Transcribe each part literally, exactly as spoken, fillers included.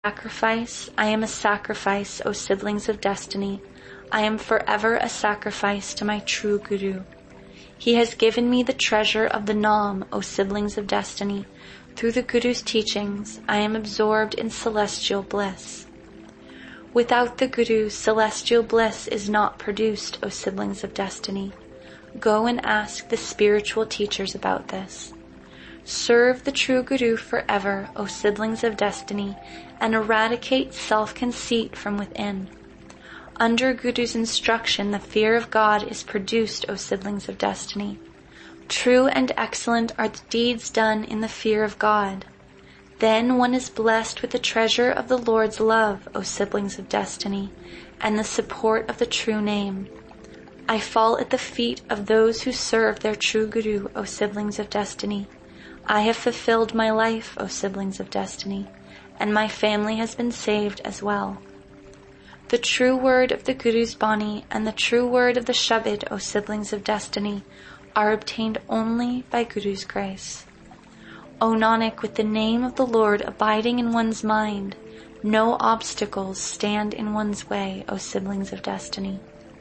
Sacrifice, I am a sacrifice, O siblings of destiny. I am forever a sacrifice to my true Guru. He has given me the treasure of the Naam, O siblings of destiny. Through the Guru's teachings, I am absorbed in celestial bliss. Without the Guru, celestial bliss is not produced, O siblings of destiny. Go and ask the spiritual teachers about this. Serve the true Guru forever, O siblings of destiny, and eradicate self-conceit from within. Under Guru's instruction, the fear of God is produced, O siblings of destiny. True and excellent are the deeds done in the fear of God. Then one is blessed with the treasure of the Lord's love, O siblings of destiny, and the support of the true name. I fall at the feet of those who serve their true Guru, O siblings of destiny. I have fulfilled my life, O siblings of destiny, and my family has been saved as well. The true word of the Guru's Bani and the true word of the Shabad, O siblings of destiny, are obtained only by Guru's grace. O Nanak, with the name of the Lord abiding in one's mind, no obstacles stand in one's way, O siblings of destiny.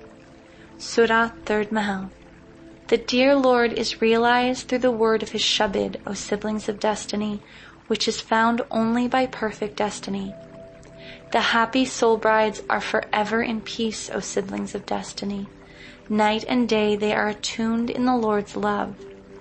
Surah, third Mahal. The dear Lord is realized through the word of his Shabad, O siblings of destiny, which is found only by perfect destiny. The happy soul brides are forever in peace, O siblings of destiny. Night and day they are attuned in the Lord's love.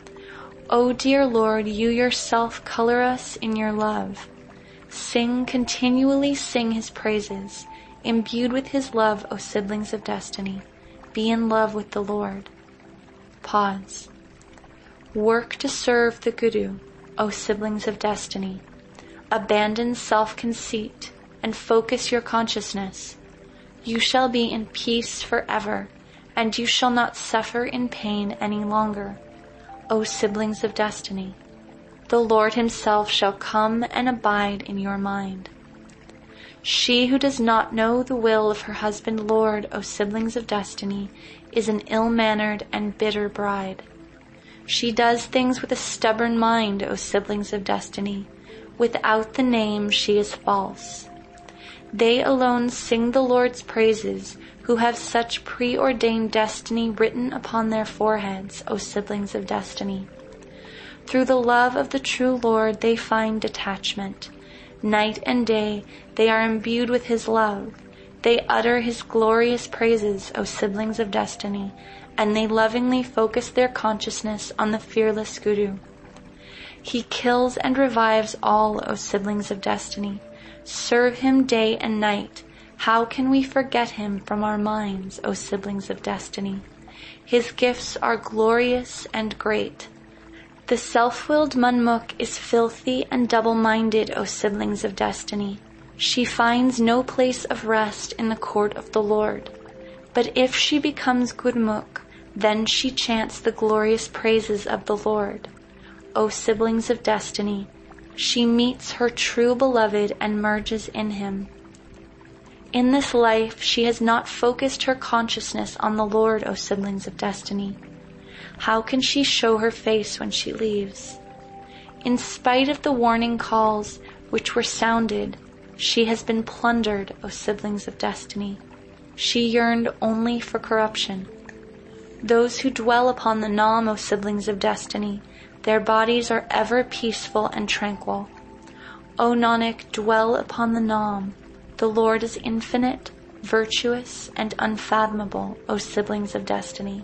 O dear Lord, you yourself color us in your love. Sing, continually sing his praises, imbued with his love, O siblings of destiny. Be in love with the Lord. Pause. Work to serve the Guru, O siblings of destiny. Abandon self-conceit and focus your consciousness. You shall be in peace forever, and you shall not suffer in pain any longer, O siblings of destiny. The Lord himself shall come and abide in your mind. She who does not know the will of her husband Lord, O siblings of destiny, is an ill-mannered and bitter bride. She does things with a stubborn mind, O siblings of destiny. Without the name she is false. They alone sing the Lord's praises, who have such preordained destiny written upon their foreheads, O siblings of destiny. Through the love of the true Lord they find detachment. Night and day they are imbued with his love. They utter his glorious praises, O siblings of destiny, and they lovingly focus their consciousness on the fearless Guru. He kills and revives all, O siblings of destiny. Serve him day and night. How can we forget him from our minds, O siblings of destiny? His gifts are glorious and great. The self-willed Manmukh is filthy and double-minded, O siblings of destiny. She finds no place of rest in the court of the Lord. But if she becomes Gurmukh, then she chants the glorious praises of the Lord. O siblings of destiny, she meets her true beloved and merges in him. In this life, she has not focused her consciousness on the Lord, O siblings of destiny. How can she show her face when she leaves? In spite of the warning calls which were sounded, she has been plundered, O siblings of destiny. She yearned only for corruption. Those who dwell upon the Naam, O siblings of destiny, their bodies are ever peaceful and tranquil. O Nanak, dwell upon the Naam. The Lord is infinite, virtuous, and unfathomable, O siblings of destiny.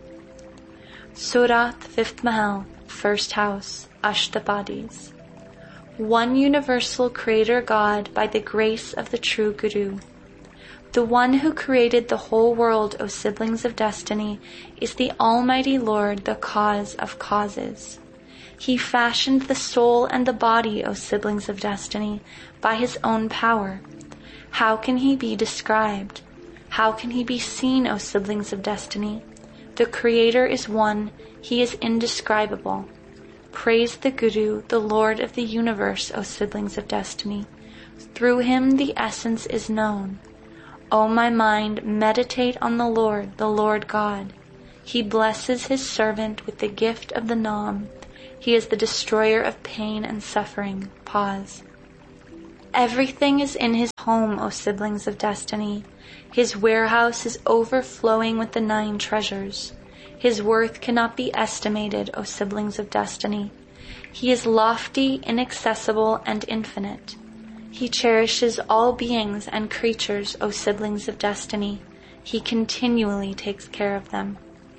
Surat, fifth Mahal, first house, Ashtapadis. One universal Creator God by the grace of the true Guru. The one who created the whole world, O siblings of destiny, is the Almighty Lord, the cause of causes. He fashioned the soul and the body, O siblings of destiny, by his own power. How can he be described? How can he be seen, O siblings of destiny? The Creator is one, he is indescribable. Praise the Guru, the Lord of the universe, O siblings of destiny. Through him the essence is known. O my mind, meditate on the Lord, the Lord God. He blesses his servant with the gift of the Naam. He is the destroyer of pain and suffering. Pause. Everything is in his home, O siblings of destiny. His warehouse is overflowing with the nine treasures. His worth cannot be estimated, O siblings of destiny. He is lofty, inaccessible, and infinite. He cherishes all beings and creatures, O siblings of destiny. He continually takes care of them.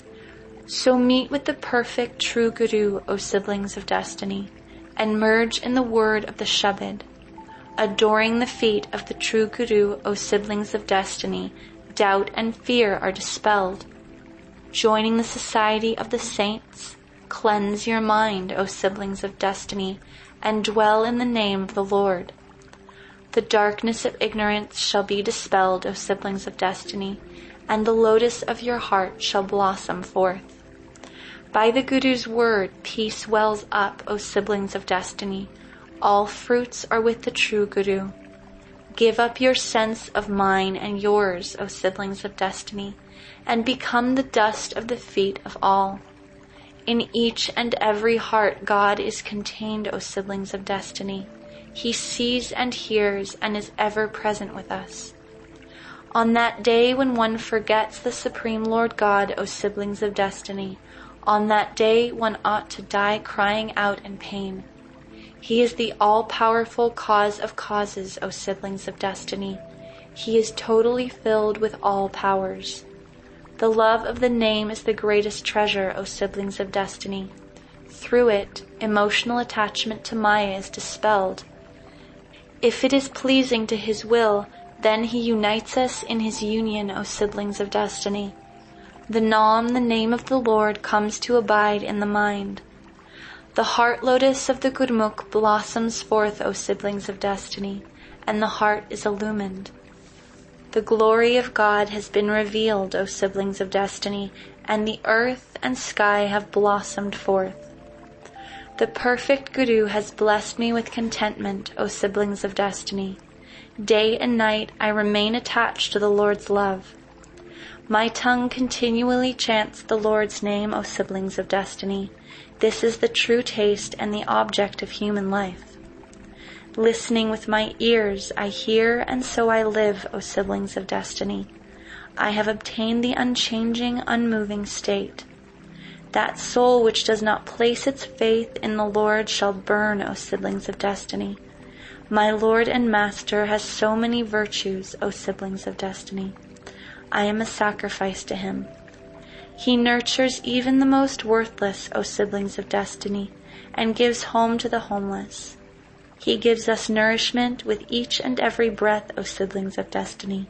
So meet with the perfect true Guru, O siblings of destiny, and merge in the word of the Shabad. Adoring the feet of the true Guru, O siblings of destiny, doubt and fear are dispelled. Joining the society of the saints, cleanse your mind, O siblings of destiny, and dwell in the name of the Lord. The darkness of ignorance shall be dispelled, O siblings of destiny, and the lotus of your heart shall blossom forth. By the Guru's word, peace wells up, O siblings of destiny. All fruits are with the true Guru. Give up your sense of mine and yours, O siblings of destiny, and become the dust of the feet of all. In each and every heart God is contained, O siblings of destiny. He sees and hears and is ever present with us. On that day when one forgets the Supreme Lord God, O siblings of destiny, on that day one ought to die crying out in pain. He is the all-powerful cause of causes, O siblings of destiny. He is totally filled with all powers. The love of the name is the greatest treasure, O siblings of destiny. Through it, emotional attachment to Maya is dispelled. If it is pleasing to his will, then he unites us in his union, O siblings of destiny. The Nam, the name of the Lord, comes to abide in the mind. The heart lotus of the Gurmukh blossoms forth, O siblings of destiny, and the heart is illumined. The glory of God has been revealed, O siblings of destiny, and the earth and sky have blossomed forth. The perfect Guru has blessed me with contentment, O siblings of destiny. Day and night I remain attached to the Lord's love. My tongue continually chants the Lord's name, O siblings of destiny. This is the true taste and the object of human life. Listening with my ears, I hear, and so I live, O siblings of destiny. I have obtained the unchanging, unmoving state. That soul which does not place its faith in the Lord shall burn, O siblings of destiny. My Lord and Master has so many virtues, O siblings of destiny. I am a sacrifice to him. He nurtures even the most worthless, O siblings of destiny, and gives home to the homeless. He gives us nourishment with each and every breath, O siblings of destiny.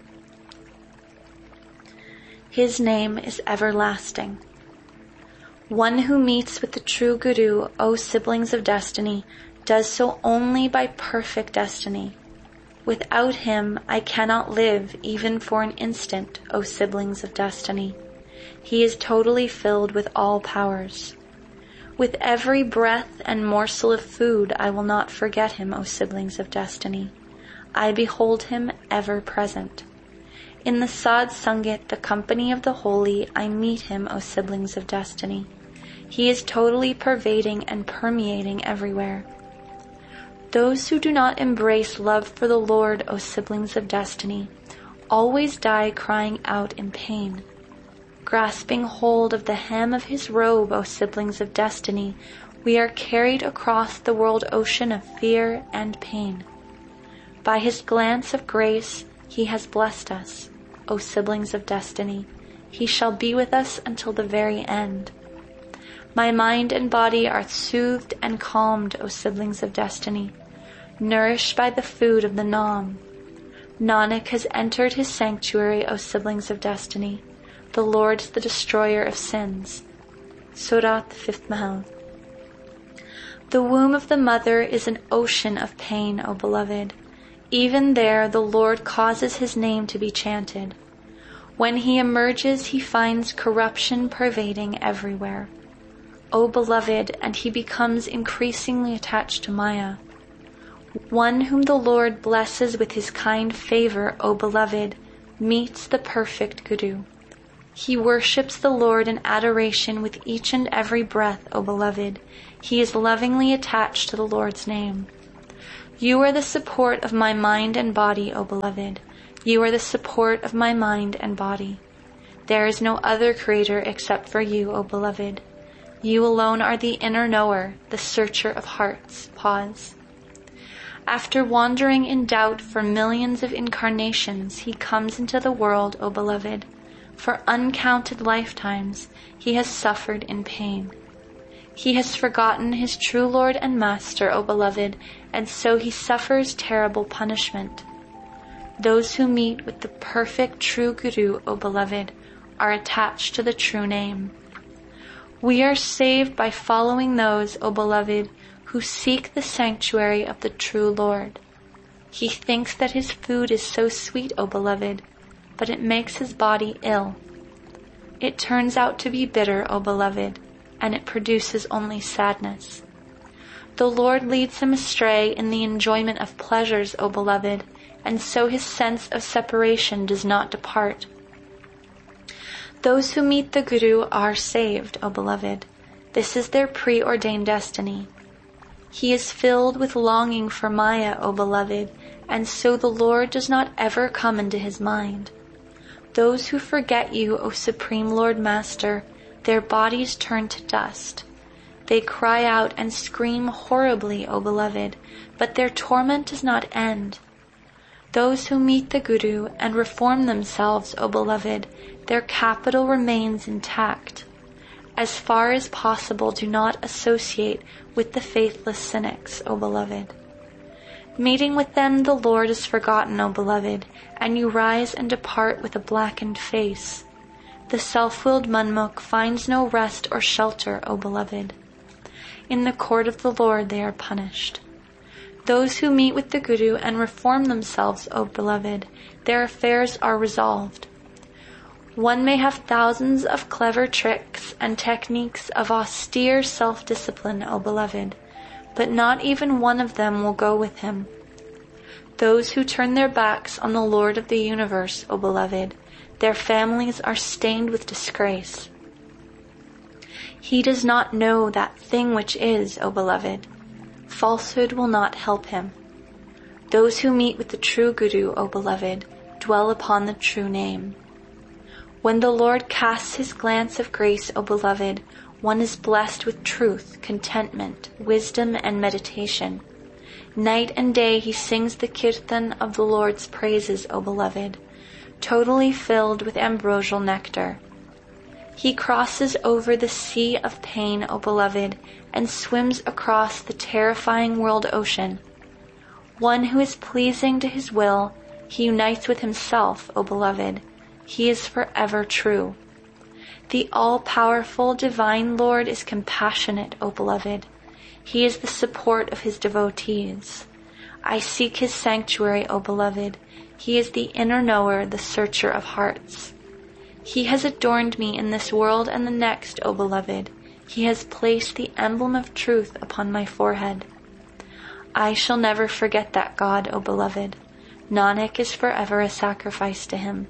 His name is everlasting. One who meets with the true Guru, O siblings of destiny, does so only by perfect destiny. Without him, I cannot live even for an instant, O siblings of destiny. He is totally filled with all powers. With every breath and morsel of food, I will not forget him, O siblings of destiny. I behold him ever present. In the Sad Sangat, the company of the holy, I meet him, O siblings of destiny. He is totally pervading and permeating everywhere. Those who do not embrace love for the Lord, O siblings of destiny, always die crying out in pain. Grasping hold of the hem of his robe, O siblings of destiny, we are carried across the world ocean of fear and pain. By his glance of grace, he has blessed us, O siblings of destiny. He shall be with us until the very end. My mind and body are soothed and calmed, O siblings of destiny, nourished by the food of the Nam. Nanak has entered his sanctuary, O siblings of destiny. The Lord is the destroyer of sins. Surat, fifth Mahal. The womb of the mother is an ocean of pain, O beloved. Even there the Lord causes his name to be chanted. When he emerges, he finds corruption pervading everywhere. O beloved, and he becomes increasingly attached to Maya. One whom the Lord blesses with his kind favor, O beloved, meets the perfect Guru. He worships the Lord in adoration with each and every breath, O beloved. He is lovingly attached to the Lord's name. You are the support of my mind and body, O beloved. You are the support of my mind and body. There is no other creator except for you, O beloved. You alone are the inner knower, the searcher of hearts. Pause. After wandering in doubt for millions of incarnations, he comes into the world, O beloved. For uncounted lifetimes, he has suffered in pain. He has forgotten his true Lord and Master, O beloved, and so he suffers terrible punishment. Those who meet with the perfect true Guru, O beloved, are attached to the true name. We are saved by following those, O beloved, who seek the sanctuary of the true Lord. He thinks that his food is so sweet, O beloved, but it makes his body ill. It turns out to be bitter, O beloved, and it produces only sadness. The Lord leads him astray in the enjoyment of pleasures, O beloved, and so his sense of separation does not depart. Those who meet the Guru are saved, O beloved. This is their preordained destiny. He is filled with longing for Maya, O beloved, and so the Lord does not ever come into his mind. Those who forget you, O Supreme Lord Master, their bodies turn to dust. They cry out and scream horribly, O beloved, but their torment does not end. Those who meet the Guru and reform themselves, O beloved, their capital remains intact. As far as possible, do not associate with the faithless cynics, O beloved. Meeting with them, the Lord is forgotten, O beloved, and you rise and depart with a blackened face. The self-willed Manmukh finds no rest or shelter, O beloved. In the court of the Lord they are punished. Those who meet with the Guru and reform themselves, O beloved, their affairs are resolved. One may have thousands of clever tricks and techniques of austere self-discipline, O beloved, but not even one of them will go with him. Those who turn their backs on the Lord of the universe, O beloved, their families are stained with disgrace. He does not know that thing which is, O beloved. Falsehood will not help him. Those who meet with the true Guru, O beloved, dwell upon the true name. When the Lord casts his glance of grace, O beloved, one is blessed with truth, contentment, wisdom, and meditation. Night and day he sings the kirtan of the Lord's praises, O beloved, totally filled with ambrosial nectar. He crosses over the sea of pain, O beloved, and swims across the terrifying world ocean. One who is pleasing to his will, he unites with himself, O beloved. He is forever true. The all-powerful divine Lord is compassionate, O beloved. He is the support of his devotees. I seek his sanctuary, O beloved. He is the inner knower, the searcher of hearts. He has adorned me in this world and the next, O beloved. He has placed the emblem of truth upon my forehead. I shall never forget that God, O beloved. Nanak is forever a sacrifice to him.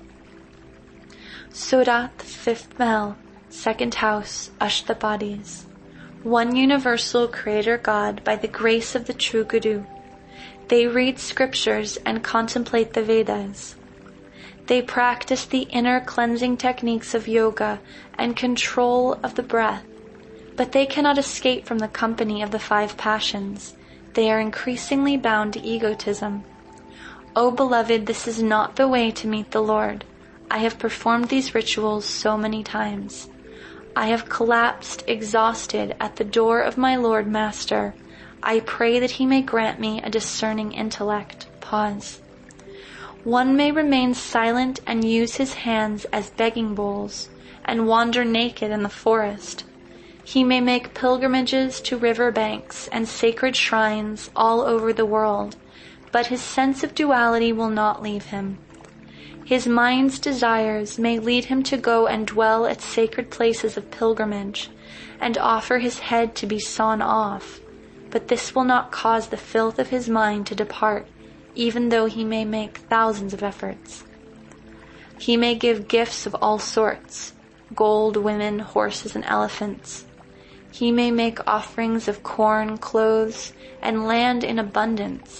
Surat, fifth Mahal, second house, Ashtapadis. One universal Creator God by the grace of the true Guru. They read scriptures and contemplate the Vedas. They practice the inner cleansing techniques of yoga and control of the breath, but they cannot escape from the company of the five passions. They are increasingly bound to egotism. O beloved, this is not the way to meet the Lord. I have performed these rituals so many times. I have collapsed, exhausted, at the door of my Lord Master. I pray that he may grant me a discerning intellect. Pause. One may remain silent and use his hands as begging bowls, and wander naked in the forest. He may make pilgrimages to river banks and sacred shrines all over the world, but his sense of duality will not leave him. His mind's desires may lead him to go and dwell at sacred places of pilgrimage, and offer his head to be sawn off, but this will not cause the filth of his mind to depart, even though he may make thousands of efforts. He may give gifts of all sorts, gold, women, horses, and elephants. He may make offerings of corn, clothes, and land in abundance,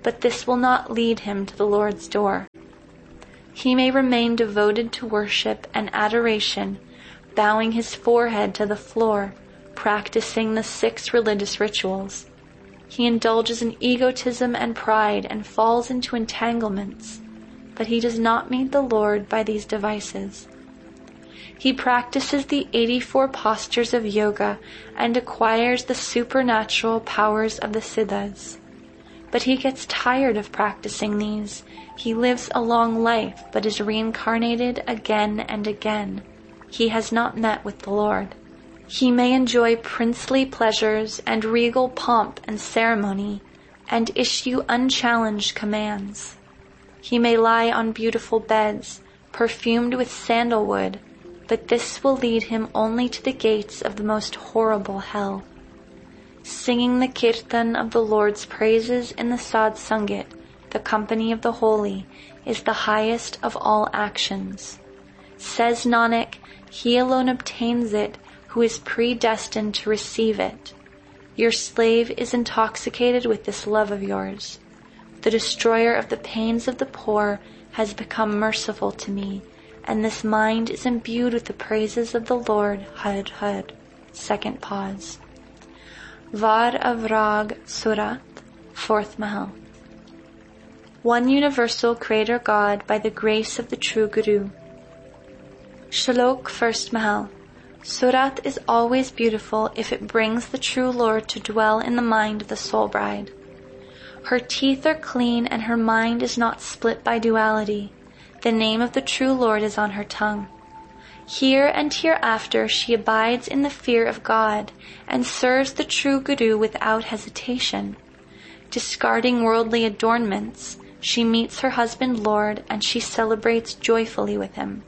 but this will not lead him to the Lord's door. He may remain devoted to worship and adoration, bowing his forehead to the floor, practicing the six religious rituals. He indulges in egotism and pride and falls into entanglements, but he does not meet the Lord by these devices. He practices the eighty-four postures of yoga and acquires the supernatural powers of the siddhas. But he gets tired of practicing these. He lives a long life, but is reincarnated again and again. He has not met with the Lord. He may enjoy princely pleasures and regal pomp and ceremony, and issue unchallenged commands. He may lie on beautiful beds, perfumed with sandalwood, but this will lead him only to the gates of the most horrible hell. Singing the kirtan of the Lord's praises in the Satsangit, the company of the holy, is the highest of all actions. Says Nanak, he alone obtains it who is predestined to receive it. Your slave is intoxicated with this love of yours. The destroyer of the pains of the poor has become merciful to me, and this mind is imbued with the praises of the Lord. Had Had. Second pause. Var of Rag Surat, fourth Mahal. One universal Creator God by the grace of the true Guru. Shalok, first Mahal. Surat is always beautiful if it brings the true Lord to dwell in the mind of the soul bride. Her teeth are clean and her mind is not split by duality. The name of the true Lord is on her tongue. Here and hereafter she abides in the fear of God and serves the true Guru without hesitation. Discarding worldly adornments, she meets her husband Lord and she celebrates joyfully with him.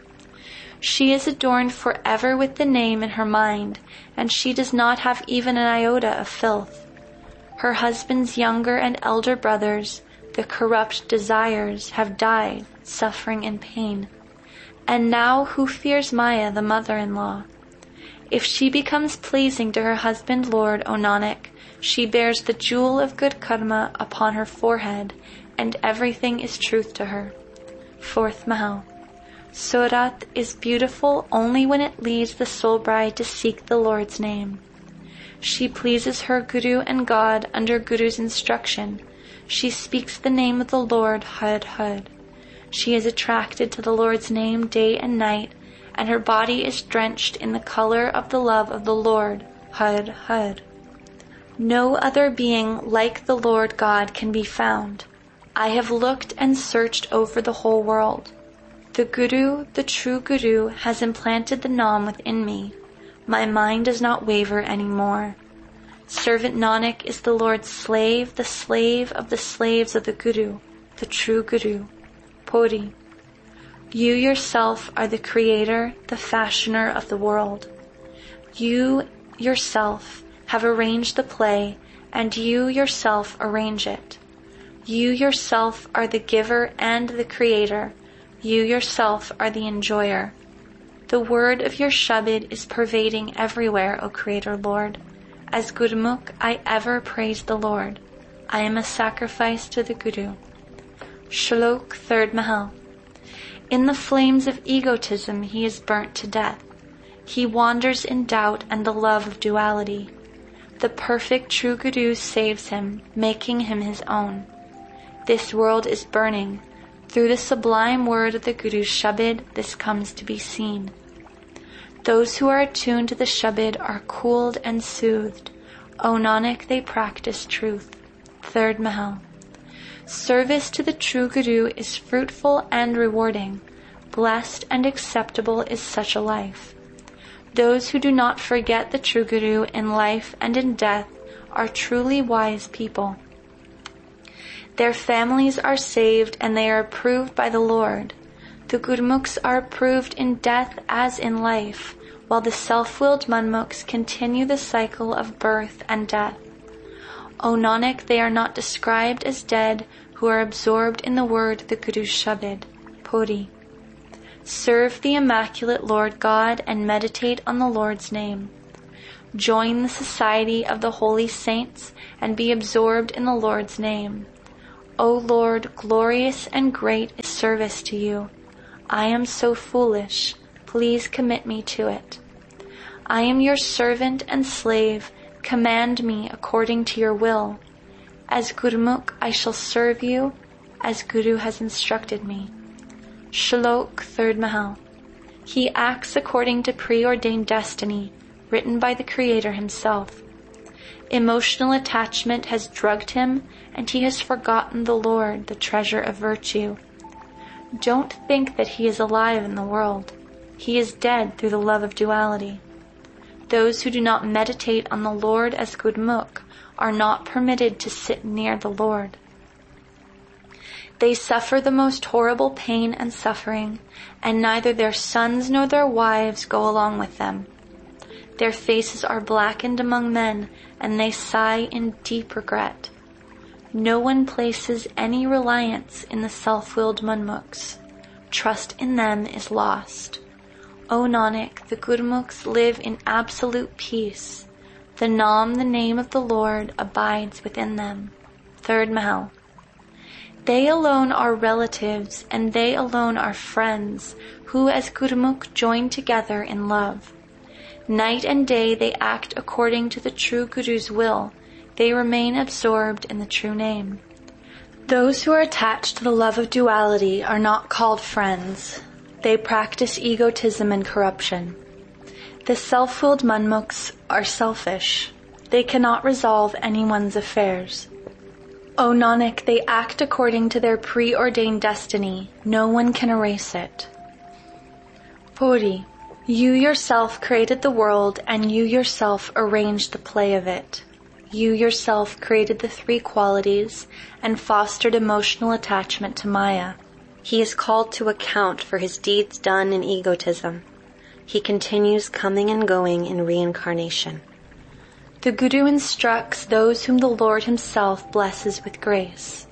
She is adorned forever with the name in her mind, and she does not have even an iota of filth. Her husband's younger and elder brothers, the corrupt desires, have died, suffering in pain. And now who fears Maya, the mother-in-law? If she becomes pleasing to her husband Lord, O Nanak, she bears the jewel of good karma upon her forehead, and everything is truth to her. Fourth Mahal. Surat is beautiful only when it leads the soul bride to seek the Lord's name. She pleases her Guru and God under Guru's instruction. She speaks the name of the Lord, Had Had. She is attracted to the Lord's name day and night, and her body is drenched in the color of the love of the Lord, Had Had. No other being like the Lord God can be found. I have looked and searched over the whole world. The Guru, the true Guru, has implanted the Naam within me. My mind does not waver any more. Servant Nanak is the Lord's slave, the slave of the slaves of the Guru, the true Guru. Puri. You yourself are the creator, the fashioner of the world. You yourself have arranged the play, and you yourself arrange it. You yourself are the giver and the creator. You yourself are the enjoyer. The word of your Shabad is pervading everywhere, O Creator Lord. As Gurmukh, I ever praise the Lord. I am a sacrifice to the Guru. Shlok, third Mahal. In the flames of egotism he is burnt to death. He wanders in doubt and the love of duality. The perfect true Guru saves him, making him his own. This world is burning. Through the sublime word of the Guru's Shabad, this comes to be seen. Those who are attuned to the Shabad are cooled and soothed. O Nanak, they practice truth. Third Mahal. Service to the true Guru is fruitful and rewarding. Blessed and acceptable is such a life. Those who do not forget the true Guru in life and in death are truly wise people. Their families are saved and they are approved by the Lord. The Gurmukhs are approved in death as in life, while the self-willed Manmukhs continue the cycle of birth and death. O Nanak, they are not described as dead who are absorbed in the word the Guru's Shabad. Puri. Serve the Immaculate Lord God and meditate on the Lord's name. Join the society of the holy saints and be absorbed in the Lord's name. O Lord, glorious and great is service to you. I am so foolish, please commit me to it. I am your servant and slave, command me according to your will. As Gurmukh I shall serve you, as Guru has instructed me. Shlok, third Mahal. He acts according to preordained destiny, written by the Creator himself. Emotional attachment has drugged him, and he has forgotten the Lord, the treasure of virtue. Don't think that he is alive in the world. He is dead through the love of duality. Those who do not meditate on the Lord as Gurmukh are not permitted to sit near the Lord. They suffer the most horrible pain and suffering, and neither their sons nor their wives go along with them. Their faces are blackened among men, and they sigh in deep regret. No one places any reliance in the self-willed Manmukhs. Trust in them is lost. O Nanak, the Gurmukhs live in absolute peace. The Nam, the name of the Lord, abides within them. Third Mahal. They alone are relatives, and they alone are friends, who as Gurmukh join together in love. Night and day they act according to the true Guru's will. They remain absorbed in the true name. Those who are attached to the love of duality are not called friends. They practice egotism and corruption. The self-willed Manmukhs are selfish. They cannot resolve anyone's affairs. O Nanak, they act according to their preordained destiny. No one can erase it. Puri, you yourself created the world, and you yourself arranged the play of it. You yourself created the three qualities and fostered emotional attachment to Maya. He is called to account for his deeds done in egotism. He continues coming and going in reincarnation. The Guru instructs those whom the Lord himself blesses with grace.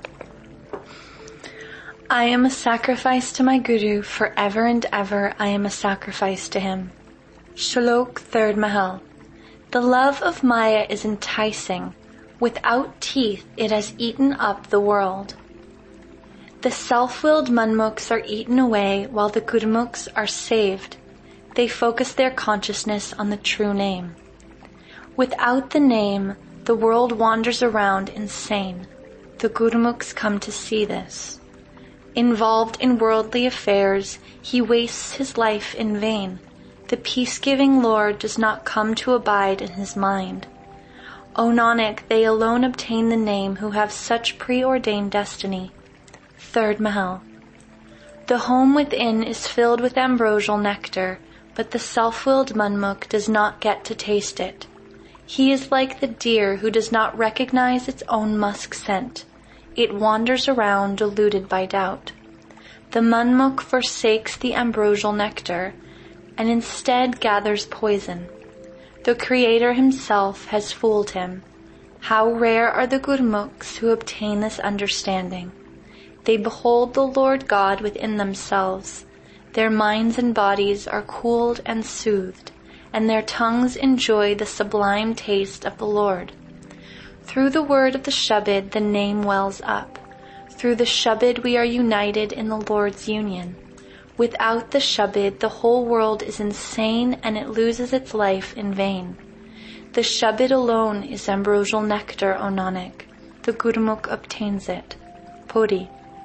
I am a sacrifice to my Guru, forever and ever I am a sacrifice to him. Shlok, third Mahal. The love of Maya is enticing. Without teeth, it has eaten up the world. The self-willed Manmukhs are eaten away, while the Gurmukhs are saved. They focus their consciousness on the true name. Without the name, the world wanders around insane. The Gurmukhs come to see this. Involved in worldly affairs, he wastes his life in vain. The peace-giving Lord does not come to abide in his mind. O Nanak, they alone obtain the name who have such preordained destiny. Third Mahal. The home within is filled with ambrosial nectar, but the self-willed Manmukh does not get to taste it. He is like the deer who does not recognize its own musk scent. It wanders around deluded by doubt. The Manmukh forsakes the ambrosial nectar, and instead gathers poison. The Creator himself has fooled him. How rare are the Gurmukhs who obtain this understanding. They behold the Lord God within themselves. Their minds and bodies are cooled and soothed, and their tongues enjoy the sublime taste of the Lord. Through the word of the Shabad, the name wells up. Through the Shabad we are united in the Lord's union. Without the Shabad, the whole world is insane and it loses its life in vain. The Shabad alone is ambrosial nectar, O Nanak. The Gurmukh obtains it. Puri.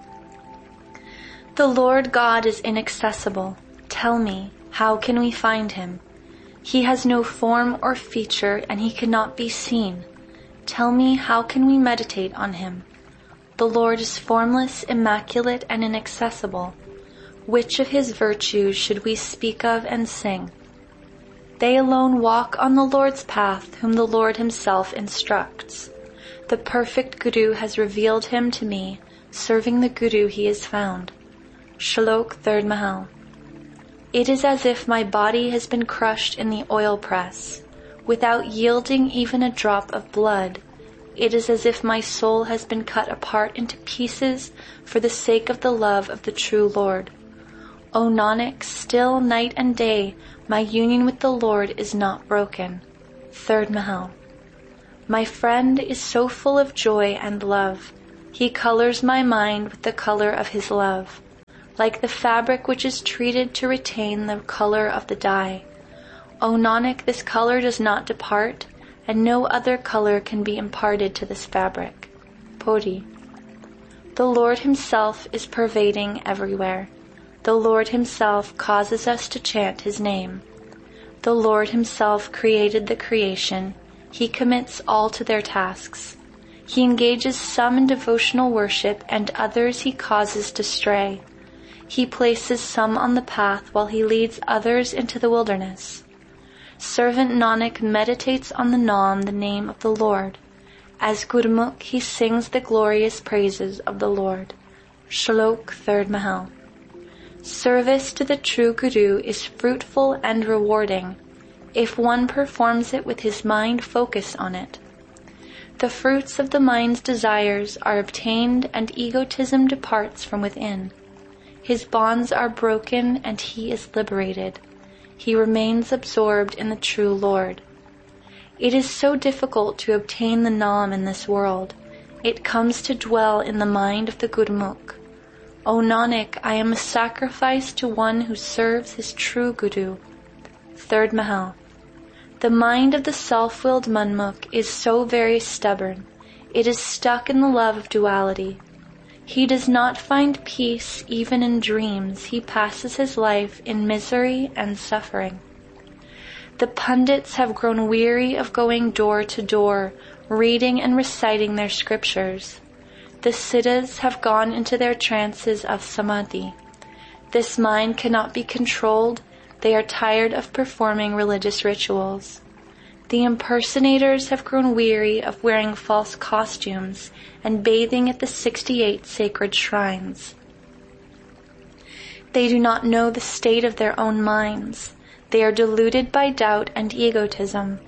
The Lord God is inaccessible. Tell me, how can we find him? He has no form or feature, and he cannot be seen. Tell me, how can we meditate on him? The Lord is formless, immaculate, and inaccessible. Which of his virtues should we speak of and sing? They alone walk on the Lord's path, whom the Lord himself instructs. The perfect Guru has revealed him to me. Serving the Guru he is found. Shlok, third Mahal. It is as if my body has been crushed in the oil press. Without yielding even a drop of blood, it is as if my soul has been cut apart into pieces for the sake of the love of the true Lord. O Nanak, still night and day, my union with the Lord is not broken. Third Mahal. My friend is so full of joy and love. He colors my mind with the color of his love, like the fabric which is treated to retain the color of the dye. O Nanak, this color does not depart, and no other color can be imparted to this fabric. Puri. The Lord himself is pervading everywhere. The Lord himself causes us to chant his name. The Lord himself created the creation. He commits all to their tasks. He engages some in devotional worship and others he causes to stray. He places some on the path while he leads others into the wilderness. Servant Nanak meditates on the Naam, the name of the Lord. As Gurmukh, he sings the glorious praises of the Lord. Shlok, third Mahal. Service to the true Guru is fruitful and rewarding if one performs it with his mind focused on it. The fruits of the mind's desires are obtained and egotism departs from within. His bonds are broken and he is liberated. He remains absorbed in the true Lord. It is so difficult to obtain the Naam in this world. It comes to dwell in the mind of the Gurmukh. O Nanak, I am a sacrifice to one who serves his true Guru. Third Mahal. The mind of the self-willed Manmukh is so very stubborn. It is stuck in the love of duality. He does not find peace even in dreams. He passes his life in misery and suffering. The pundits have grown weary of going door to door, reading and reciting their scriptures. The siddhas have gone into their trances of samadhi. This mind cannot be controlled. They are tired of performing religious rituals. The impersonators have grown weary of wearing false costumes and bathing at the sixty-eight sacred shrines. They do not know the state of their own minds. They are deluded by doubt and egotism.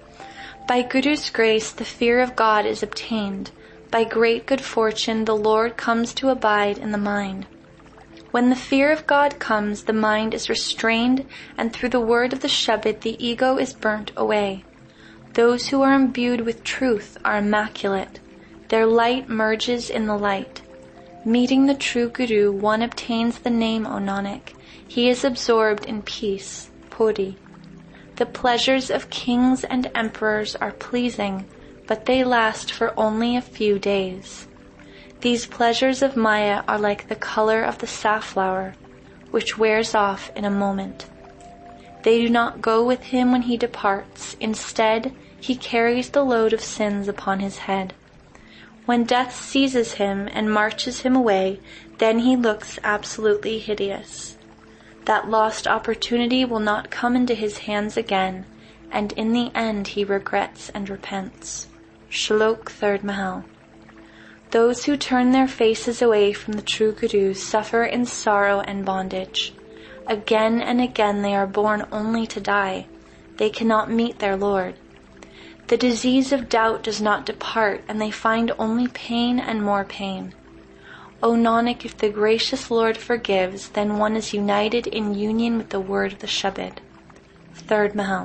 By Guru's grace, the fear of God is obtained. By great good fortune, the Lord comes to abide in the mind. When the fear of God comes, the mind is restrained, and through the word of the Shabad, the ego is burnt away. Those who are imbued with truth are immaculate. Their light merges in the light. Meeting the true Guru, one obtains the name, O Nanak. He is absorbed in peace. Puri. The pleasures of kings and emperors are pleasing, but they last for only a few days. These pleasures of Maya are like the color of the safflower, which wears off in a moment. They do not go with him when he departs. Instead, he carries the load of sins upon his head. When death seizes him and marches him away, then he looks absolutely hideous. That lost opportunity will not come into his hands again, and in the end he regrets and repents. Shlok, third Mahal. Those who turn their faces away from the true Guru suffer in sorrow and bondage. Again and again they are born only to die. They cannot meet their Lord. The disease of doubt does not depart, and they find only pain and more pain. O Nanak, if the gracious Lord forgives, then one is united in union with the word of the Shabad. Third Mahal.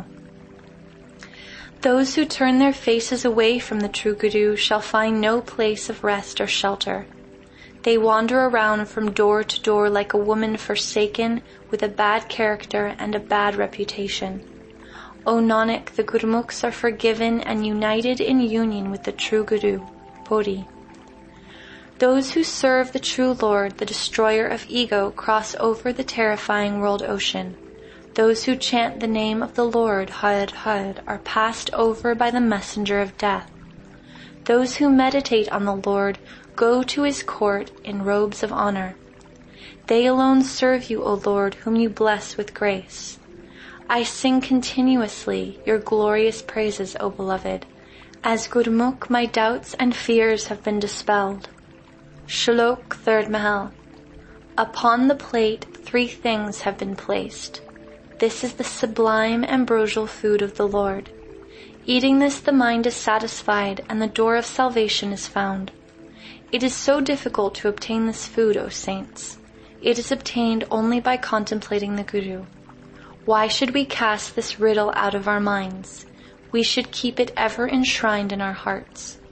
Those who turn their faces away from the true Guru shall find no place of rest or shelter. They wander around from door to door like a woman forsaken with a bad character and a bad reputation. O Nanak, the Gurmukhs are forgiven and united in union with the true Guru. Puri. Those who serve the true Lord, the destroyer of ego, cross over the terrifying world ocean. Those who chant the name of the Lord, Har Har, are passed over by the messenger of death. Those who meditate on the Lord go to his court in robes of honor. They alone serve you, O Lord, whom you bless with grace. I sing continuously your glorious praises, O beloved. As Gurmukh, my doubts and fears have been dispelled. Shlok, third Mahal. Upon the plate three things have been placed. This is the sublime ambrosial food of the Lord. Eating this, the mind is satisfied, and the door of salvation is found. It is so difficult to obtain this food, O saints. It is obtained only by contemplating the Guru. Why should we cast this riddle out of our minds? We should keep it ever enshrined in our hearts.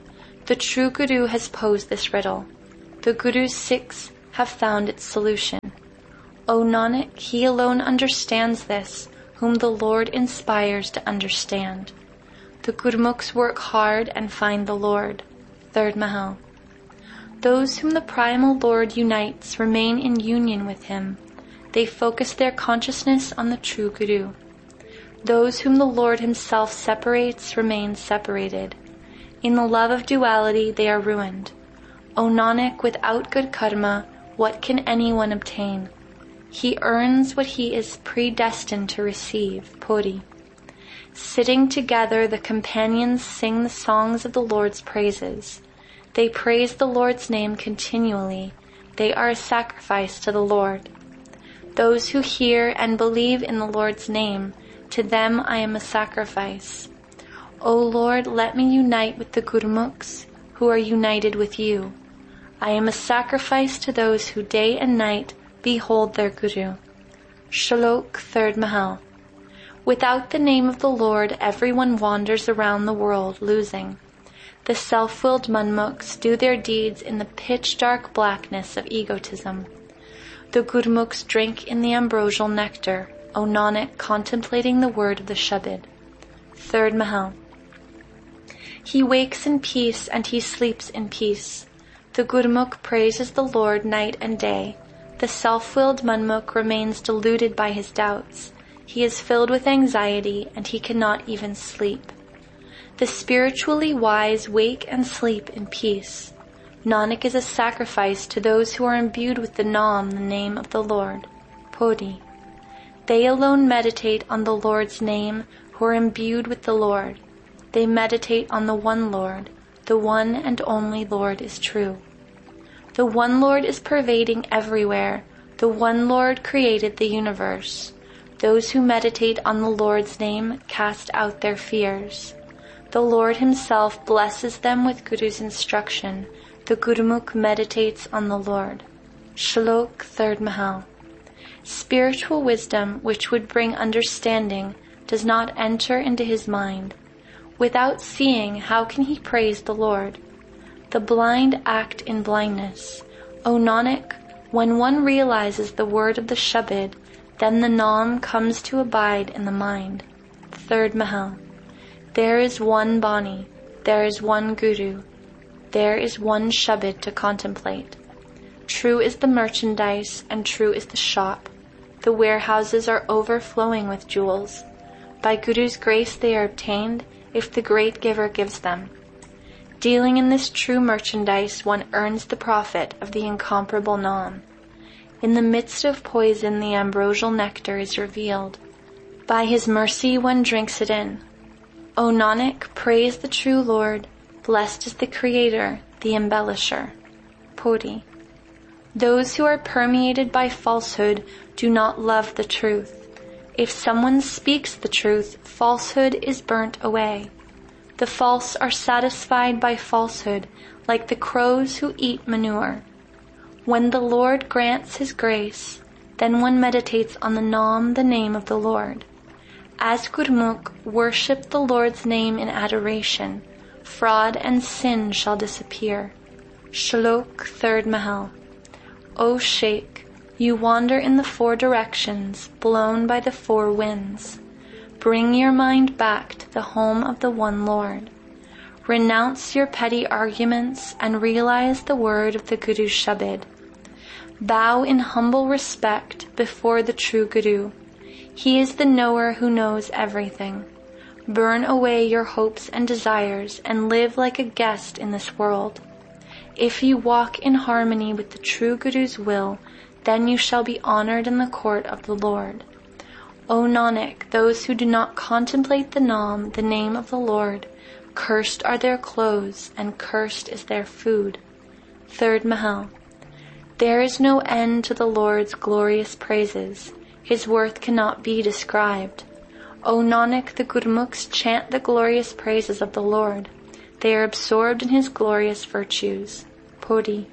The true Guru has posed this riddle. The Guru's Sikhs have found its solution. O Nanak, he alone understands this, whom the Lord inspires to understand. The Gurmukhs work hard and find the Lord. Third Mahal. Those whom the primal Lord unites remain in union with him. They focus their consciousness on the true Guru. Those whom the Lord himself separates remain separated. In the love of duality they are ruined. O Nanak, without good karma, what can anyone obtain? He earns what he is predestined to receive. Puri. Sitting together, the companions sing the songs of the Lord's praises. They praise the Lord's name continually. They are a sacrifice to the Lord. Those who hear and believe in the Lord's name, to them I am a sacrifice. O Lord, let me unite with the Gurmukhs who are united with you. I am a sacrifice to those who day and night behold their Guru. Shlok, Third Mahal. Without the name of the Lord, everyone wanders around the world losing. The self-willed Manmukhs do their deeds in the pitch-dark blackness of egotism. The Gurmukhs drink in the ambrosial nectar, O Nanak, contemplating the word of the Shabad. Third Mahal. He wakes in peace and he sleeps in peace. The Gurmukh praises the Lord night and day. The self-willed Manmukh remains deluded by his doubts. He is filled with anxiety and he cannot even sleep. The spiritually wise wake and sleep in peace. Nanak is a sacrifice to those who are imbued with the Naam, the name of the Lord. Puri. They alone meditate on the Lord's name who are imbued with the Lord. They meditate on the one Lord. The one and only Lord is true. The one Lord is pervading everywhere. The one Lord created the universe. Those who meditate on the Lord's name cast out their fears. The Lord himself blesses them with Guru's instruction. The Gurmukh meditates on the Lord. Shlok, Third Mahal. Spiritual wisdom, which would bring understanding, does not enter into his mind. Without seeing, how can he praise the Lord? The blind act in blindness. O Nanak, when one realizes the word of the Shabad, then the Naam comes to abide in the mind. Third Mahal. There is one Bani, there is one Guru, there is one Shabad to contemplate. True is the merchandise and true is the shop. The warehouses are overflowing with jewels. By Guru's grace they are obtained if the great giver gives them. Dealing in this true merchandise, one earns the profit of the incomparable Naam. In the midst of poison, the ambrosial nectar is revealed. By his mercy, one drinks it in. O Nanak, praise the true Lord. Blessed is the Creator, the Embellisher. Puri. Those who are permeated by falsehood do not love the truth. If someone speaks the truth, falsehood is burnt away. The false are satisfied by falsehood, like the crows who eat manure. When the Lord grants his grace, then one meditates on the Naam, the name of the Lord. As Gurmukh, worship the Lord's name in adoration. Fraud and sin shall disappear. Shlok, Third Mahal. O Shaikh, you wander in the four directions, blown by the four winds. Bring your mind back to the home of the one Lord. Renounce your petty arguments and realize the word of the Guru's Shabad. Bow in humble respect before the true Guru. He is the knower who knows everything. Burn away your hopes and desires and live like a guest in this world. If you walk in harmony with the true Guru's will, then you shall be honored in the court of the Lord. O Nanak, those who do not contemplate the Naam, the name of the Lord, cursed are their clothes and cursed is their food. Third Mahal. There is no end to the Lord's glorious praises. His worth cannot be described. O Nanak, the Gurmukhs chant the glorious praises of the Lord. They are absorbed in his glorious virtues. Puri.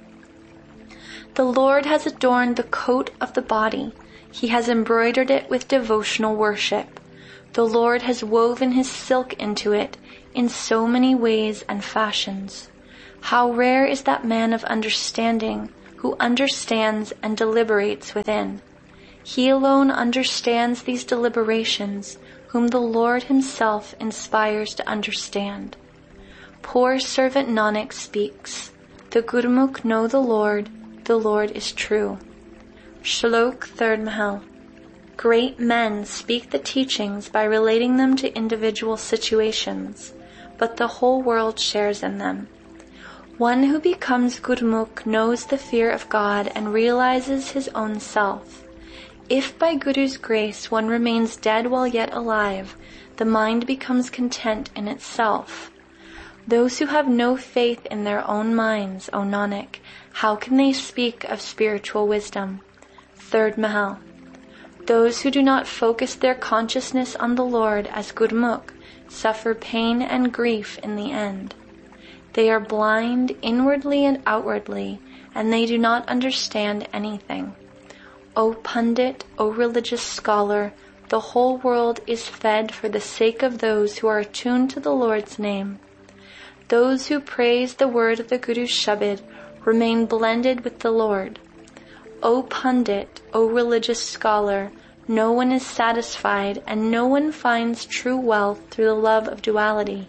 The Lord has adorned the coat of the body. He has embroidered it with devotional worship. The Lord has woven his silk into it in so many ways and fashions. How rare is that man of understanding who understands and deliberates within. He alone understands these deliberations, whom the Lord himself inspires to understand. Poor servant Nanak speaks, the Gurmukh know the Lord, the Lord is true. Shlok third Mahal. Great men speak the teachings by relating them to individual situations, but the whole world shares in them. One who becomes Gurmukh knows the fear of God and realizes his own self. If by Guru's grace one remains dead while yet alive, the mind becomes content in itself. Those who have no faith in their own minds, O Nanak, how can they speak of spiritual wisdom? Third Mahal. Those who do not focus their consciousness on the Lord as Gurmukh suffer pain and grief in the end. They are blind inwardly and outwardly, and they do not understand anything. O Pundit, O religious scholar, the whole world is fed for the sake of those who are attuned to the Lord's name. Those who praise the word of the Guru's Shabad remain blended with the Lord. O Pundit, O religious scholar, no one is satisfied and no one finds true wealth through the love of duality.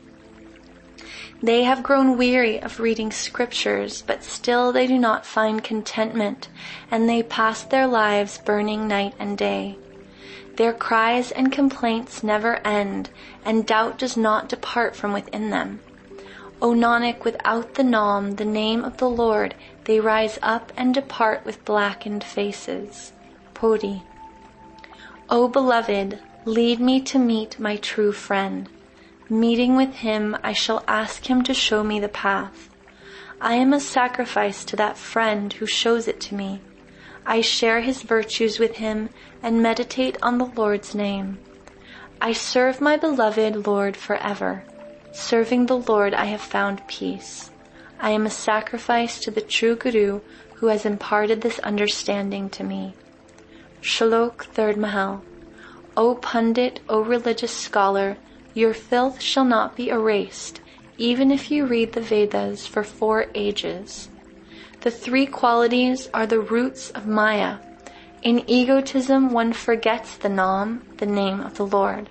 They have grown weary of reading scriptures, but still they do not find contentment, and they pass their lives burning night and day. Their cries and complaints never end, and doubt does not depart from within them. O Nanak, without the Naam, the name of the Lord, they rise up and depart with blackened faces. Podi. O beloved, lead me to meet my true friend. Meeting with him, I shall ask him to show me the path. I am a sacrifice to that friend who shows it to me. I share his virtues with him and meditate on the Lord's name. I serve my beloved Lord forever. Serving the Lord, I have found peace. I am a sacrifice to the true Guru who has imparted this understanding to me. Shlok third Mahal. O Pundit, O religious scholar, your filth shall not be erased, even if you read the Vedas for four ages. The three qualities are the roots of Maya. In egotism, one forgets the Naam, the name of the Lord.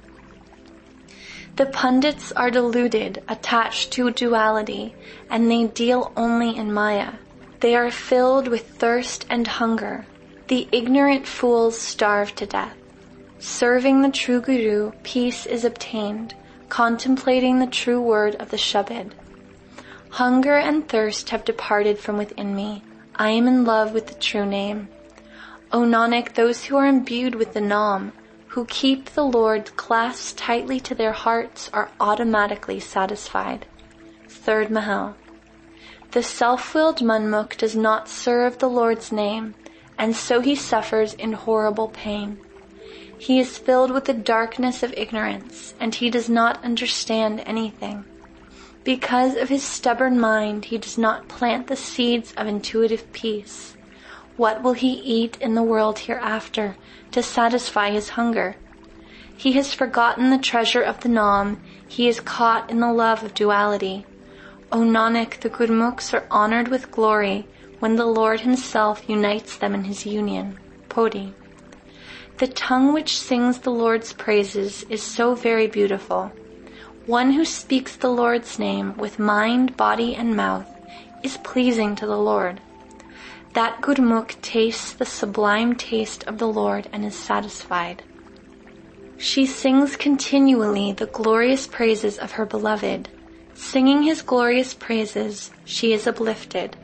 The Pundits are deluded, attached to duality, and they deal only in Maya. They are filled with thirst and hunger. The ignorant fools starve to death. Serving the true Guru, peace is obtained, contemplating the true word of the Shabad. Hunger and thirst have departed from within me. I am in love with the true name. O Nanak, those who are imbued with the Naam, who keep the Lord clasped tightly to their hearts, are automatically satisfied. Third Mahal. The self-willed Manmukh does not serve the Lord's name, and so he suffers in horrible pain. He is filled with the darkness of ignorance, and he does not understand anything. Because of his stubborn mind, he does not plant the seeds of intuitive peace. What will he eat in the world hereafter to satisfy his hunger? He has forgotten the treasure of the Naam. He is caught in the love of duality. O Nanak, the Gurmukhs are honored with glory when the Lord himself unites them in his union. Podi. The tongue which sings the Lord's praises is so very beautiful. One who speaks the Lord's name with mind, body, and mouth is pleasing to the Lord. That Gurmukh tastes the sublime taste of the Lord and is satisfied. She sings continually the glorious praises of her beloved. Singing his glorious praises, she is uplifted.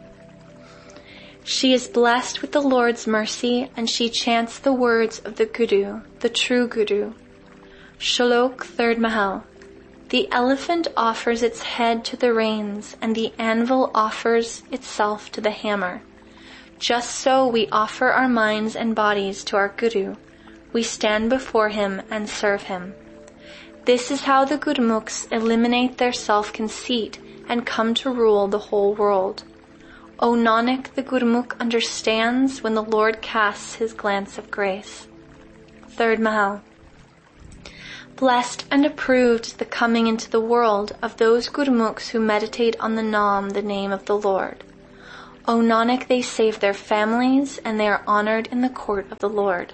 She is blessed with the Lord's mercy, and she chants the words of the Guru, the true Guru. Shlok third Mahal. The elephant offers its head to the reins, and the anvil offers itself to the hammer. Just so we offer our minds and bodies to our Guru. We stand before him and serve him. This is how the Gurmukhs eliminate their self-conceit and come to rule the whole world. O Nanak, the Gurmukh understands when the Lord casts his glance of grace. Third Mahal. Blessed and approved is the coming into the world of those Gurmukhs who meditate on the Naam, the name of the Lord. O Nanak, they save their families and they are honored in the court of the Lord.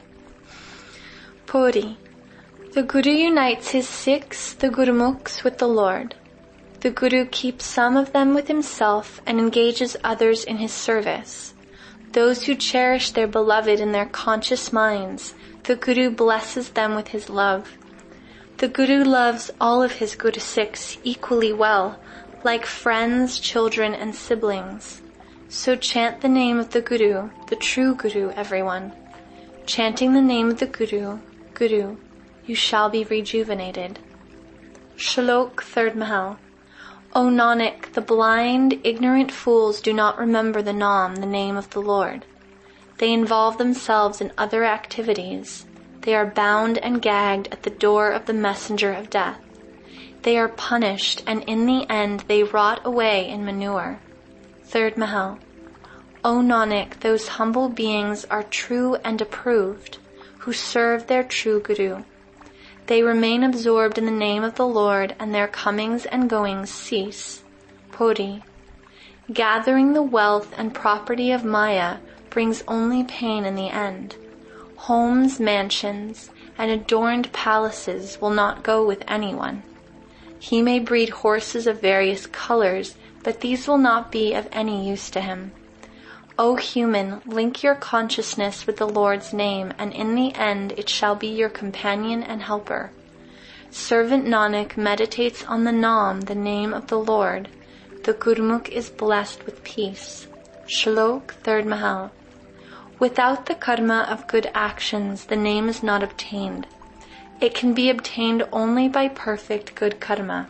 Puri. The Guru unites his Sikhs, the Gurmukhs, with the Lord. The Guru keeps some of them with himself and engages others in his service. Those who cherish their beloved in their conscious minds, the Guru blesses them with his love. The Guru loves all of his Guru Sikhs equally well, like friends, children, and siblings. So chant the name of the Guru, the true Guru, everyone. Chanting the name of the Guru, Guru, you shall be rejuvenated. Shlok, third Mahal. O Nanak, the blind, ignorant fools do not remember the Naam, the name of the Lord. They involve themselves in other activities. They are bound and gagged at the door of the messenger of death. They are punished, and in the end they rot away in manure. Third Mahal. O Nanak, those humble beings are true and approved, who serve their true Guru. They remain absorbed in the name of the Lord, and their comings and goings cease. Puri. Gathering the wealth and property of Maya brings only pain in the end. Homes, mansions, and adorned palaces will not go with anyone. He may breed horses of various colors, but these will not be of any use to him. O human, link your consciousness with the Lord's name, and in the end it shall be your companion and helper. Servant Nanak meditates on the Naam, the name of the Lord. The Gurmukh is blessed with peace. Shlok, third Mahal. Without the karma of good actions, the name is not obtained. It can be obtained only by perfect good karma.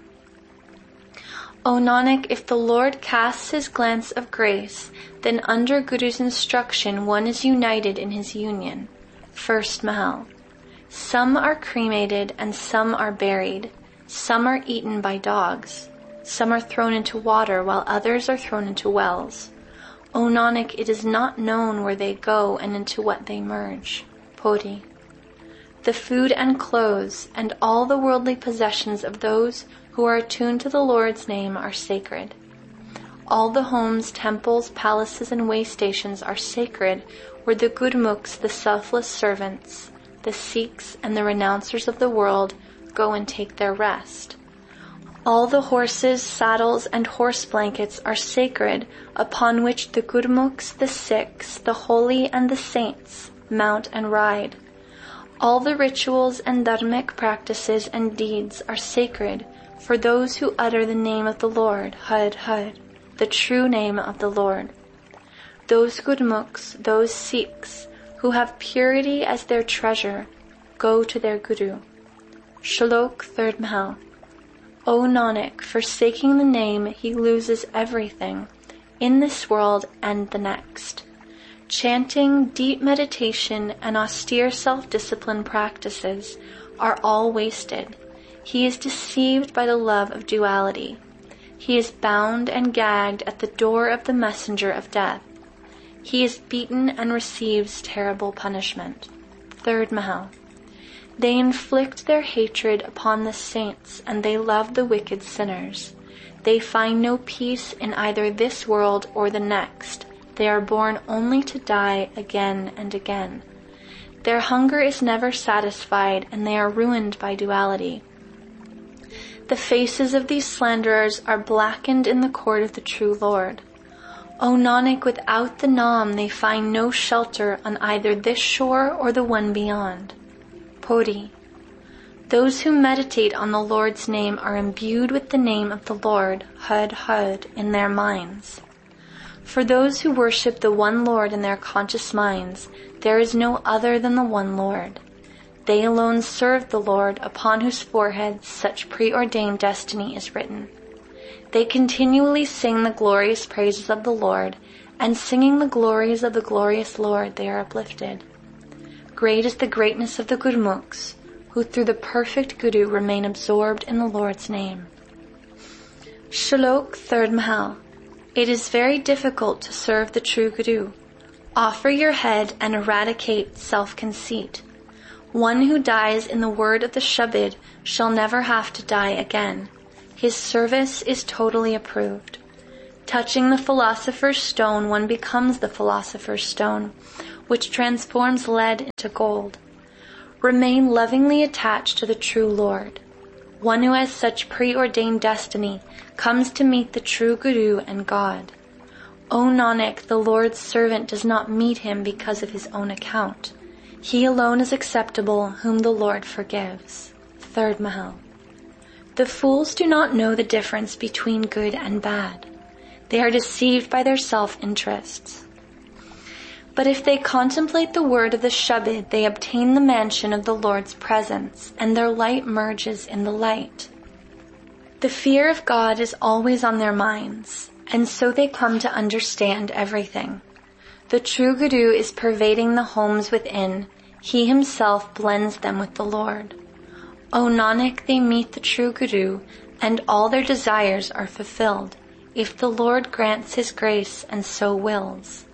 O Nanak, if the Lord casts his glance of grace, then under Guru's instruction one is united in his union. First Mahal. Some are cremated and some are buried. Some are eaten by dogs. Some are thrown into water while others are thrown into wells. O Nanak, it is not known where they go and into what they merge. Puri. The food and clothes and all the worldly possessions of those who are attuned to the Lord's name are sacred. All the homes, temples, palaces, and way stations are sacred where the Gurmukhs, the selfless servants, the Sikhs, and the renouncers of the world go and take their rest. All the horses, saddles, and horse blankets are sacred upon which the Gurmukhs, the Sikhs, the holy, and the saints mount and ride. All the rituals and dharmic practices and deeds are sacred for those who utter the name of the Lord, Har Har, the true name of the Lord. Those Gurmukhs, those Sikhs, who have purity as their treasure, go to their Guru. Shlok, third Mahal. O Nanak, forsaking the name, he loses everything, in this world and the next. Chanting, deep meditation, and austere self-discipline practices are all wasted. He is deceived by the love of duality. He is bound and gagged at the door of the messenger of death. He is beaten and receives terrible punishment. Third Mahal. They inflict their hatred upon the saints, and they love the wicked sinners. They find no peace in either this world or the next. They are born only to die again and again. Their hunger is never satisfied, and they are ruined by duality. The faces of these slanderers are blackened in the court of the true Lord. O Nanak, without the Naam they find no shelter on either this shore or the one beyond. Puri. Those who meditate on the Lord's name are imbued with the name of the Lord, Har Har, in their minds. For those who worship the one Lord in their conscious minds, there is no other than the one Lord. They alone serve the Lord, upon whose forehead such preordained destiny is written. They continually sing the glorious praises of the Lord, and singing the glories of the glorious Lord they are uplifted. Great is the greatness of the Gurmukhs, who through the perfect Guru remain absorbed in the Lord's name. Shlok, third Mahal. It is very difficult to serve the true Guru. Offer your head and eradicate self-conceit. One who dies in the word of the Shabad shall never have to die again. His service is totally approved. Touching the philosopher's stone, one becomes the philosopher's stone, which transforms lead into gold. Remain lovingly attached to the true Lord. One who has such preordained destiny comes to meet the true Guru and God. O Nanak, the Lord's servant does not meet him because of his own account. He alone is acceptable whom the Lord forgives. Third Mahal. The fools do not know the difference between good and bad. They are deceived by their self-interests. But if they contemplate the word of the Shabad, they obtain the mansion of the Lord's presence, and their light merges in the light. The fear of God is always on their minds, and so they come to understand everything. The true Guru is pervading the homes within. He himself blends them with the Lord. O Nanak, they meet the true Guru, and all their desires are fulfilled, if the Lord grants his grace and so wills.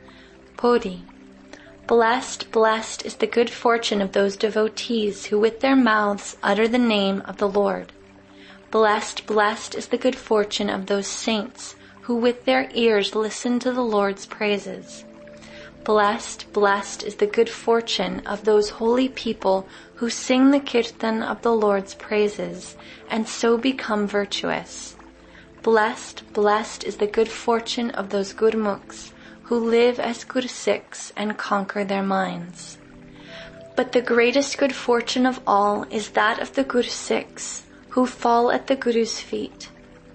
Podi. Blessed, blessed is the good fortune of those devotees who with their mouths utter the name of the Lord. Blessed, blessed is the good fortune of those saints who with their ears listen to the Lord's praises. Blessed, blessed is the good fortune of those holy people who sing the kirtan of the Lord's praises and so become virtuous. Blessed, blessed is the good fortune of those Gurmukhs who live as Gursikhs and conquer their minds. But the greatest good fortune of all is that of the Gursikhs who fall at the Guru's feet.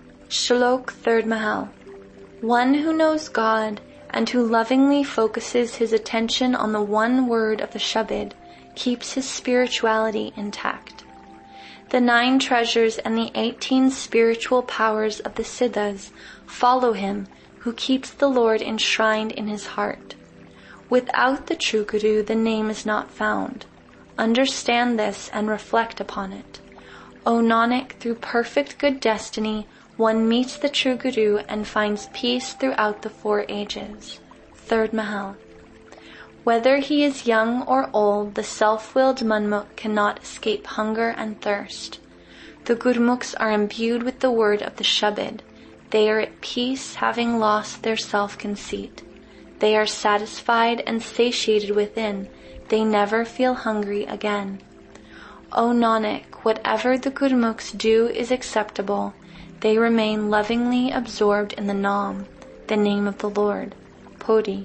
Shlok Third Mahal. One who knows God and who lovingly focuses his attention on the one word of the Shabad keeps his spirituality intact. The nine treasures and the eighteen spiritual powers of the Siddhas follow him who keeps the Lord enshrined in his heart. Without the true Guru, the name is not found. Understand this and reflect upon it. O Nanak, through perfect good destiny, one meets the true Guru and finds peace throughout the four ages. Third Mahal. Whether he is young or old, the self-willed Manmukh cannot escape hunger and thirst. The Gurmukhs are imbued with the word of the Shabad. They are at peace, having lost their self-conceit. They are satisfied and satiated within. They never feel hungry again. O Nanak, whatever the Gurmukhs do is acceptable. They remain lovingly absorbed in the Naam, the name of the Lord. Podi.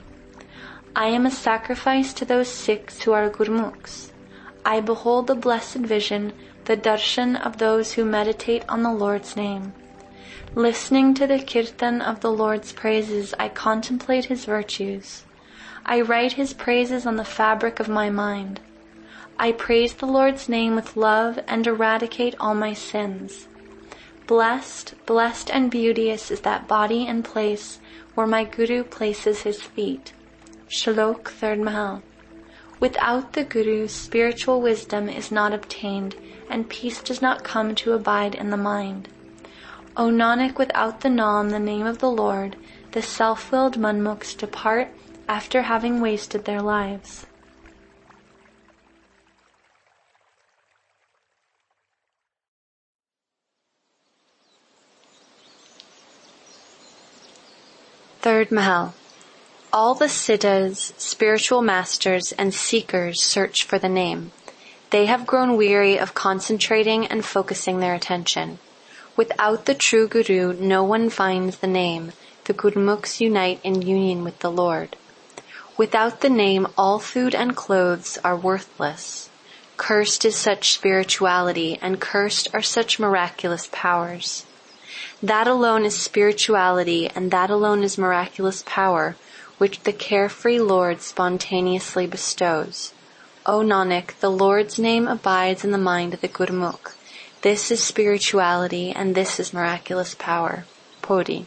I am a sacrifice to those Sikhs who are Gurmukhs. I behold the blessed vision, the darshan of those who meditate on the Lord's name. Listening to the kirtan of the Lord's praises, I contemplate his virtues. I write his praises on the fabric of my mind. I praise the Lord's name with love and eradicate all my sins. Blessed, blessed and beauteous is that body and place where my Guru places his feet. Shlok Third Mahal. Without the Guru, spiritual wisdom is not obtained, and peace does not come to abide in the mind. O Nanak, without the Naam, the name of the Lord, the self-willed Manmukhs depart after having wasted their lives. Third Mahal. All the Siddhas, spiritual masters, and seekers search for the name. They have grown weary of concentrating and focusing their attention. Without the true Guru, no one finds the name. The Gurmukhs unite in union with the Lord. Without the name, all food and clothes are worthless. Cursed is such spirituality, and cursed are such miraculous powers. That alone is spirituality, and that alone is miraculous power, which the carefree Lord spontaneously bestows. O Nanak, the Lord's name abides in the mind of the Gurmukh. This is spirituality, and this is miraculous power. Podi.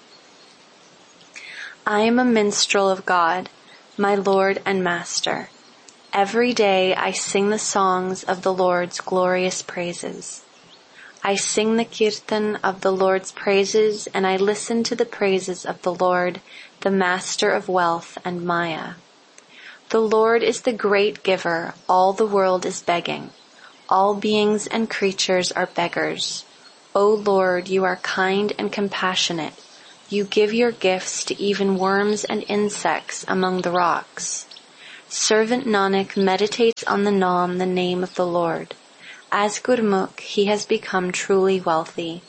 I am a minstrel of God, my Lord and Master. Every day I sing the songs of the Lord's glorious praises. I sing the kirtan of the Lord's praises, and I listen to the praises of the Lord, the Master of wealth and Maya. The Lord is the great giver, all the world is begging. All beings and creatures are beggars. O Lord, you are kind and compassionate. You give your gifts to even worms and insects among the rocks. Servant Nanak meditates on the Naam, the name of the Lord. As Gurmukh, he has become truly wealthy.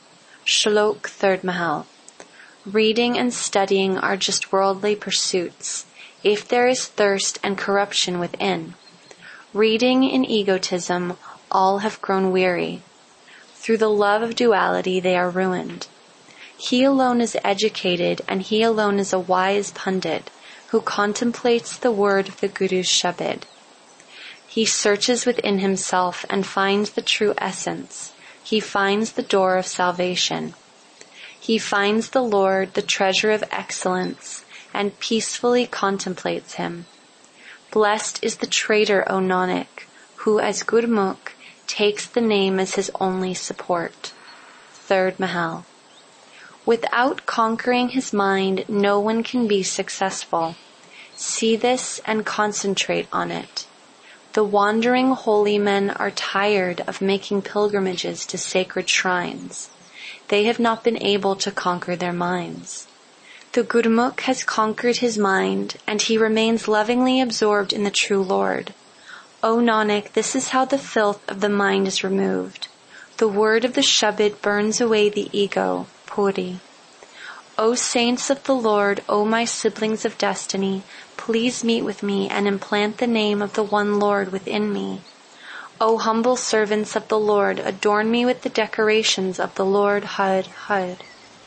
Shlok third Mahal. Reading and studying are just worldly pursuits, if there is thirst and corruption within. Reading in egotism, all have grown weary. Through the love of duality they are ruined. He alone is educated, and he alone is a wise pundit, who contemplates the word of the Guru's Shabad. He searches within himself and finds the true essence. He finds the door of salvation. He finds the Lord, the treasure of excellence, and peacefully contemplates him. Blessed is the trader, O Nanak, who as Gurmukh takes the name as his only support. Third Mahal. Without conquering his mind, no one can be successful. See this and concentrate on it. The wandering holy men are tired of making pilgrimages to sacred shrines. They have not been able to conquer their minds. The Gurmukh has conquered his mind, and he remains lovingly absorbed in the true Lord. O Nanak, this is how the filth of the mind is removed. The word of the Shabad burns away the ego, Puri. O saints of the Lord, O my siblings of destiny, please meet with me and implant the name of the one Lord within me. O humble servants of the Lord, adorn me with the decorations of the Lord Had Had.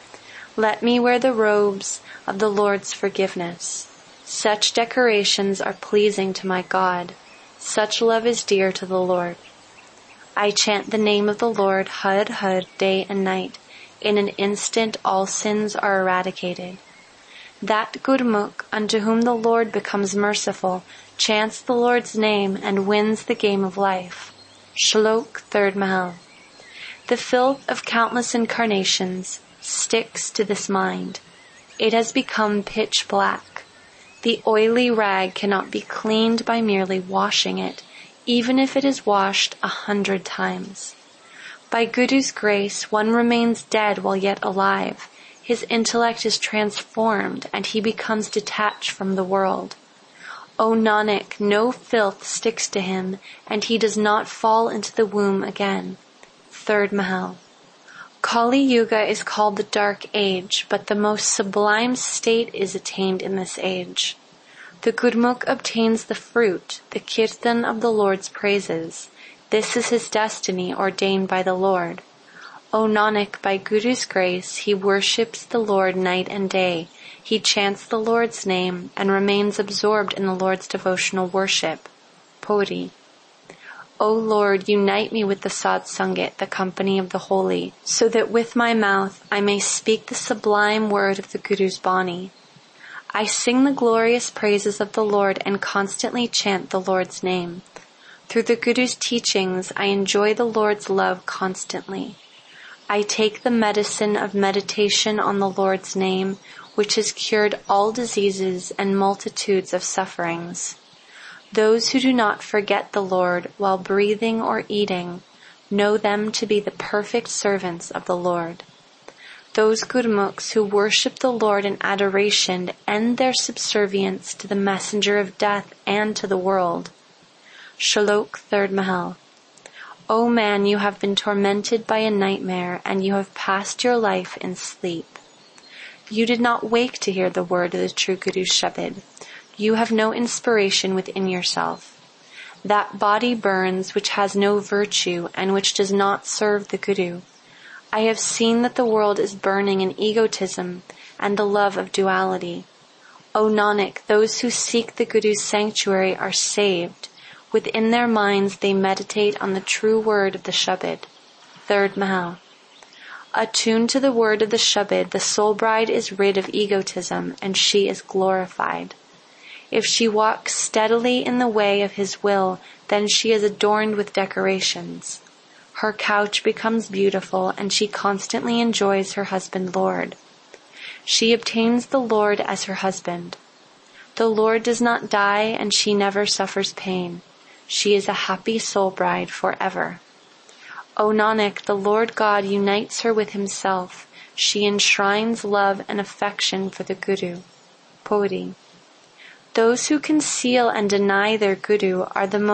Let me wear the robes of the Lord's forgiveness. Such decorations are pleasing to my God. Such love is dear to the Lord. I chant the name of the Lord Had Had day and night. In an instant all sins are eradicated. That Gurmukh unto whom the Lord becomes merciful chants the Lord's name and wins the game of life. Shlok third Mahal. The filth of countless incarnations sticks to this mind. It has become pitch black. The oily rag cannot be cleaned by merely washing it, even if it is washed a hundred times. By Guru's grace, one remains dead while yet alive. His intellect is transformed, and he becomes detached from the world. O Nanak, no filth sticks to him, and he does not fall into the womb again. Third Mahal. Kali Yuga is called the Dark Age, but the most sublime state is attained in this age. The Gurmukh obtains the fruit, the kirtan of the Lord's praises. This is his destiny ordained by the Lord. O Nanak, by Guru's grace, he worships the Lord night and day. He chants the Lord's name and remains absorbed in the Lord's devotional worship. Puri. O Lord, unite me with the Sad Sangat, the company of the holy, so that with my mouth I may speak the sublime word of the Guru's Bani. I sing the glorious praises of the Lord and constantly chant the Lord's name. Through the Guru's teachings, I enjoy the Lord's love constantly. I take the medicine of meditation on the Lord's name, which has cured all diseases and multitudes of sufferings. Those who do not forget the Lord while breathing or eating, know them to be the perfect servants of the Lord. Those Gurmukhs who worship the Lord in adoration end their subservience to the messenger of death and to the world. Shlok third Mahal. O man, you have been tormented by a nightmare, and you have passed your life in sleep. You did not wake to hear the word of the true Guru's Shabad. You have no inspiration within yourself. That body burns which has no virtue and which does not serve the Guru. I have seen that the world is burning in egotism and the love of duality. O Nanak, those who seek the Guru's sanctuary are saved. Within their minds they meditate on the true word of the Shabad. Third Mahal. Attuned to the word of the Shabad, the soul bride is rid of egotism and she is glorified. If she walks steadily in the way of his will, then she is adorned with decorations. Her couch becomes beautiful, and she constantly enjoys her husband Lord. She obtains the Lord as her husband. The Lord does not die and she never suffers pain. She is a happy soul bride forever. O Nanak, the Lord God unites her with himself. She enshrines love and affection for the Guru. Pauri. Those who conceal and deny their Guru are the most